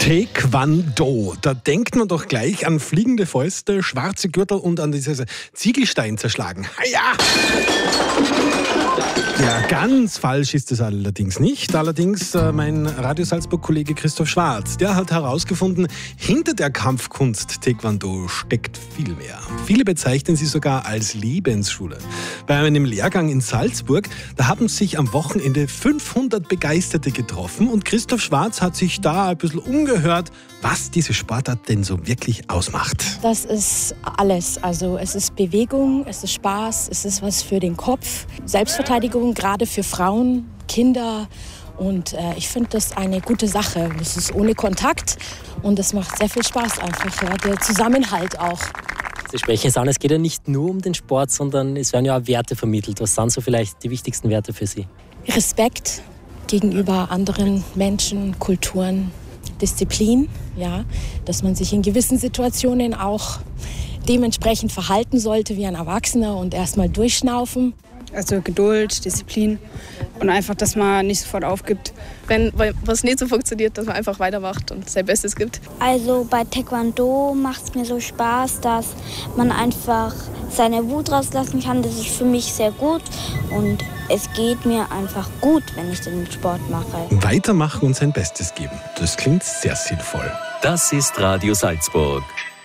Taekwondo, da denkt man doch gleich an fliegende Fäuste, schwarze Gürtel und an dieses Ziegelstein zerschlagen. Ja! Ja, ganz falsch ist es allerdings nicht. Allerdings mein Radio Salzburg-Kollege Christoph Schwarz, der hat herausgefunden, hinter der Kampfkunst Taekwondo steckt viel mehr. Viele bezeichnen sie sogar als Lebensschule. Bei einem Lehrgang in Salzburg, da haben sich am Wochenende 500 Begeisterte getroffen und Christoph Schwarz hat sich da ein bisschen umgehört, was diese Sportart denn so wirklich ausmacht. Das ist alles. Also es ist Bewegung, es ist Spaß, es ist was für den Kopf, Selbstverteidigung, gerade für Frauen, Kinder. Und ich finde das eine gute Sache. Es ist ohne Kontakt und es macht sehr viel Spaß einfach. Ja, der Zusammenhalt auch. Sie sprechen es an, es geht ja nicht nur um den Sport, sondern es werden ja auch Werte vermittelt. Was sind so vielleicht die wichtigsten Werte für Sie? Respekt gegenüber anderen Menschen, Kulturen, Disziplin, ja, dass man sich in gewissen Situationen auch dementsprechend verhalten sollte wie ein Erwachsener und erstmal durchschnaufen. Also Geduld, Disziplin und einfach, dass man nicht sofort aufgibt. Wenn was nicht so funktioniert, dass man einfach weitermacht und sein Bestes gibt. Also bei Taekwondo macht es mir so Spaß, dass man einfach seine Wut rauslassen kann. Das ist für mich sehr gut und es geht mir einfach gut, wenn ich den Sport mache. Weitermachen und sein Bestes geben, das klingt sehr sinnvoll. Das ist Radio Salzburg.